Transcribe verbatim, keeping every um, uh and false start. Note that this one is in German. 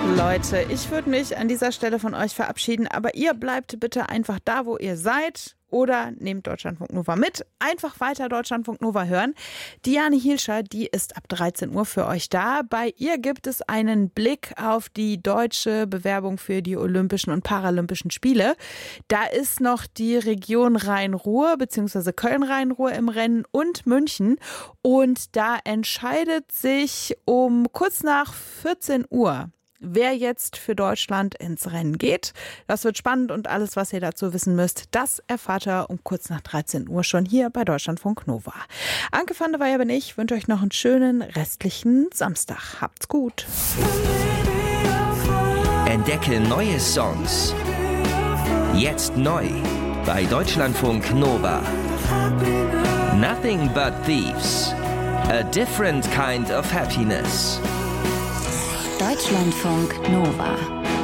Leute, ich würde mich an dieser Stelle von euch verabschieden, aber ihr bleibt bitte einfach da, wo ihr seid. Oder nehmt Deutschlandfunk Nova mit. Einfach weiter Deutschlandfunk Nova hören. Diane Hielscher, die ist ab dreizehn Uhr für euch da. Bei ihr gibt es einen Blick auf die deutsche Bewerbung für die Olympischen und Paralympischen Spiele. Da ist noch die Region Rhein-Ruhr bzw. Köln-Rhein-Ruhr im Rennen und München. Und da entscheidet sich um kurz nach vierzehn Uhr, wer jetzt für Deutschland ins Rennen geht. Das wird spannend und alles, was ihr dazu wissen müsst, das erfahrt ihr um kurz nach dreizehn Uhr schon hier bei Deutschlandfunk Nova. Anke van der Weyer bin ich, wünsche euch noch einen schönen restlichen Samstag. Habt's gut. Entdecke neue Songs. Jetzt neu bei Deutschlandfunk Nova. Nothing but thieves. A different kind of happiness. Deutschlandfunk Nova.